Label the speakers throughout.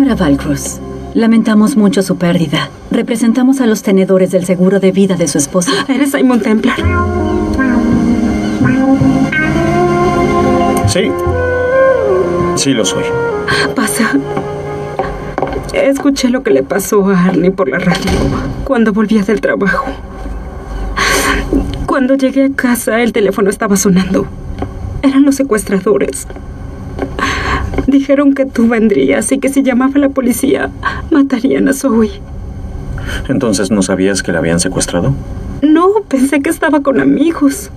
Speaker 1: Señora Valcross, lamentamos mucho su pérdida. Representamos a los tenedores del seguro de vida de su esposa.
Speaker 2: ¿Eres Simon Templar?
Speaker 3: Sí. Sí lo soy.
Speaker 2: Pasa. Escuché lo que le pasó a Arnie por la radio cuando volvía del trabajo. Cuando llegué a casa, el teléfono estaba sonando. Eran los secuestradores. Dijeron que tú vendrías y que si llamaba a la policía, matarían a Zoe.
Speaker 3: ¿Entonces no sabías que la habían secuestrado?
Speaker 2: No, pensé que estaba con amigos.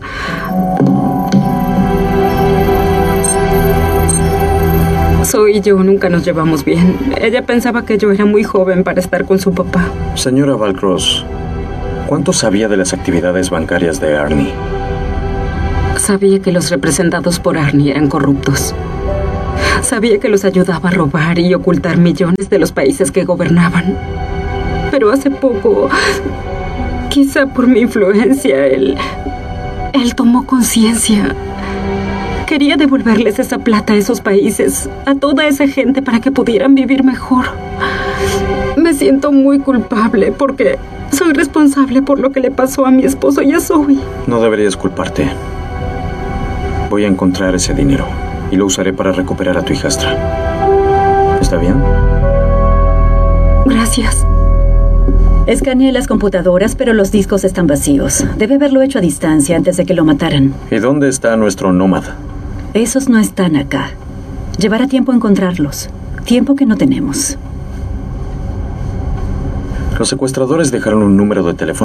Speaker 2: Zoe y yo nunca nos llevamos bien. Ella pensaba que yo era muy joven para estar con su papá.
Speaker 3: Señora Valcross, ¿cuánto sabía de las actividades bancarias de Arnie?
Speaker 2: Sabía que los representados por Arnie eran corruptos. Sabía que los ayudaba a robar y ocultar millones de los países que gobernaban. Pero hace poco, quizá por mi influencia, él tomó conciencia. Quería devolverles esa plata a esos países, a toda esa gente, para que pudieran vivir mejor. Me siento muy culpable porque soy responsable por lo que le pasó a mi esposo y a Zoe.
Speaker 3: No deberías culparte. Voy a encontrar ese dinero y lo usaré para recuperar a tu hijastra. ¿Está bien?
Speaker 2: Gracias.
Speaker 1: Escaneé las computadoras, pero los discos están vacíos. Debe haberlo hecho a distancia antes de que lo mataran.
Speaker 3: ¿Y dónde está nuestro nómada?
Speaker 1: Esos no están acá. Llevará tiempo encontrarlos. Tiempo que no tenemos.
Speaker 3: Los secuestradores dejaron un número de teléfono